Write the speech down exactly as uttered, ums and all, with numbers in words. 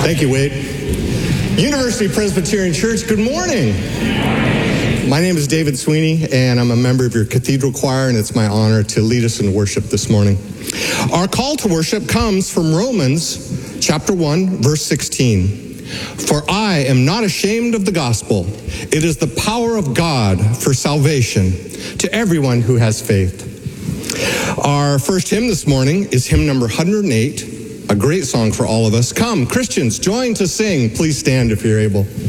Thank you, Wade. University Presbyterian Church, good morning. My name is David Sweeney, and I'm a member of your cathedral choir, and it's my honor to lead us in worship this morning. Our call to worship comes from Romans chapter one, verse sixteen. For I am not ashamed of the gospel. It is the power of God for salvation to everyone who has faith. Our first hymn this morning is hymn number one hundred eight, a great song for all of us. Come, Christians, join to sing. Please stand if you're able.